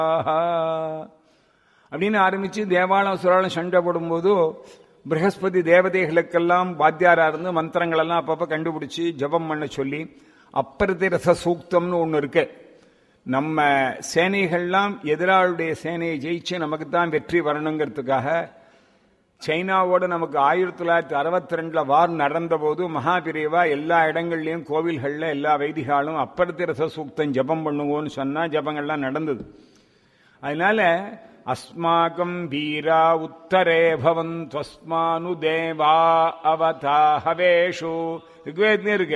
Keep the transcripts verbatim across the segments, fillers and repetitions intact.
அப்படின்னு ஆரம்பிச்சு தேவாலம் சுராலம் சண்டை போடும்போது பிரகஸ்பதி தேவதைகளுக்கெல்லாம் வாத்தியாரா இருந்து மந்திரங்கள் எல்லாம் அப்பப்ப கண்டுபிடிச்சு ஜபம் பண்ண சொல்லி அப்பரதி ரச சூக்தம்னு ஒண்ணு இருக்கு. நம்ம சேனைகள்லாம் எதிராளுடைய சேனையை ஜெயிச்சு நமக்கு தான் வெற்றி வரணுங்கிறதுக்காக சைனாவோட நமக்கு ஆயிரத்தி தொள்ளாயிரத்தி அறுபத்தி ரெண்டுல வார் நடந்த போது மகாபிரிவா எல்லா இடங்கள்லயும் கோவில்கள்ல எல்லா வைதிகாலும் அப்பரதி ரச சூக்தம் ஜபம் பண்ணுவோன்னு சொன்னா ஜபங்கள்லாம் நடந்தது. அதனால அஸ்மாகம் வீரா உத்தரே பவந்த்வஸ்மானு தேவா அவதாஹவேஷு ரிக்வேதமே இருக்கு.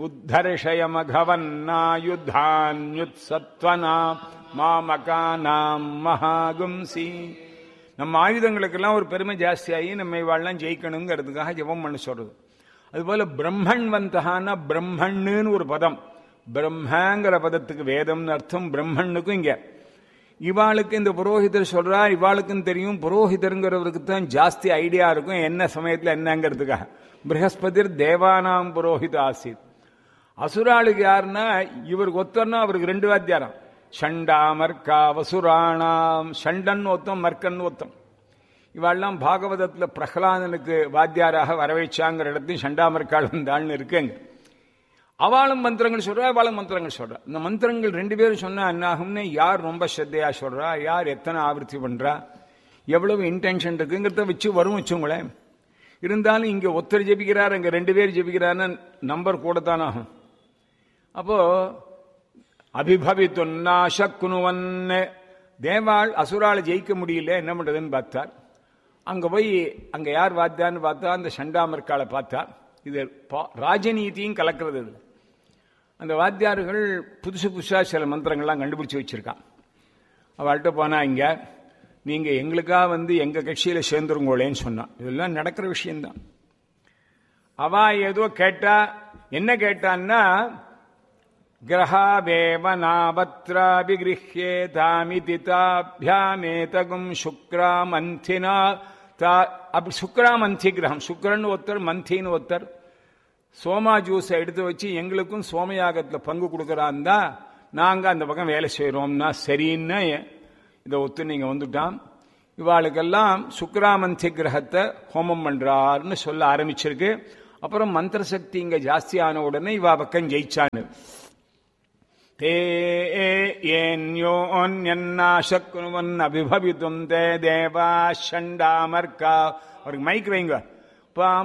உத்தர்ஷயமகவன்னாயுத்தான்யுத் சத்வனாம் மாமகானாம் மகாகும்சி. நம்ம ஆயுதங்களுக்கெல்லாம் ஒரு பெருமை ஜாஸ்தியாகி நம்ம இவாள்லாம் ஜெயிக்கணுங்கிறதுக்காக ஜெபம் பண்ண சொல்றது. அதுபோல பிரம்மன் வந்தகான பிரம்மன்னு ஒரு பதம். பிரம்மங்கிற பதத்துக்கு வேதம்னு அர்த்தம், பிரம்மனுக்கும் இங்க. இவாளுக்கு இந்த புரோஹிதர் சொல்றார், இவாளுக்கும் தெரியும் புரோஹிதருங்கிறவருக்கு தான் ஜாஸ்தி ஐடியா இருக்கும் என்ன சமயத்தில் என்னங்கிறதுக்காக. பிரகஸ்பதிர் தேவானாம் புரோஹித ஆசித். அசுராளுக்கு யாருன்னா இவருக்கு ஒத்தர்னா அவருக்கு ரெண்டு வாத்தியாரம். ஷண்டா மர்க்கா வசுராணாம். ஷண்டன் ஒத்தம் மர்க்கன் ஒத்தம். இவாள்லாம் பாகவதத்தில் பிரகலாதனுக்கு வாத்தியாராக வரவைச்சாங்கிற இடத்தையும் ஷண்டா மர்க்காள் வந்தாள்னு இருக்குங்க. அவளும் மந்திரங்கள் சொல்றா, அவளும் மந்திரங்கள் சொல்றா. இந்த மந்திரங்கள் ரெண்டு பேரும் சொன்னா என்னாகும்னு யார் ரொம்ப ஸ்ரத்தையா சொல்றா, யார் எத்தனை ஆவர்த்தி பண்றா, எவ்வளவு இன்டென்ஷன் இருக்குங்கிறத வச்சு வரும் வச்சுங்களேன். இருந்தாலும் இங்க ஒருத்தர் ஜெபிக்கிறார், அங்க ரெண்டு பேர் ஜெபிக்கிறான்னு நம்பர் கூட தான் ஆகும். அப்போ அபிபவித்துன்னாசக்குனுவன் தேவாள் அசுரால ஜெயிக்க முடியல, என்ன பண்றதுன்னு பார்த்தார். அங்க போய் அங்க யார் வாத்தான்னு பார்த்தா அந்த சண்டாமர்காலை பார்த்தா. இது ராஜநீதியும் கலக்கிறது. அந்த வாத்தியார்கள் புதுசு புதுசா சில மந்திரங்கள்லாம் கண்டுபிடிச்சு வச்சிருக்கான். அவள்கிட்ட போனா இங்க நீங்க எங்களுக்காக வந்து எங்க கட்சியில சேர்ந்துருங்கோளேன்னு சொன்னான். இதெல்லாம் நடக்கிற விஷயம்தான். அவ ஏதோ கேட்டா, என்ன கேட்டான்னா கிரகாவேவனாபத்ராபிகிருஹ்யேதாமிதி தாபியாமேதகும் சுக்ராமந்தினா. அப்படி சுக்ராமந்தி கிரகம், சுக்கரன் ஒருத்தர் மந்தின்னு ஒருத்தர். சோமா ஜூஸை எடுத்து வச்சு எங்களுக்கும் சோமயாகத்துல பங்கு கொடுக்கறாந்தா நாங்க அந்த பக்கம் வேலை செய்யறோம்னா சரின்னு இதை ஒத்து நீங்க வந்துட்டான். இவாளுக்கெல்லாம் சுக்ராமந்தி கிரகத்தை ஹோமம் பண்றாருன்னு சொல்ல ஆரம்பிச்சிருக்கு. அப்புறம் மந்திர சக்தி இங்க ஜாஸ்தி ஆன உடனே இவா பக்கம் ஜெயிச்சான்னு. தே ஏன்யோன்யன்னாசக்குனுவன் அபிபவித்தும் தே தேவா ஷண்டாமர்கா. அவருக்கு மைக் வைங்க.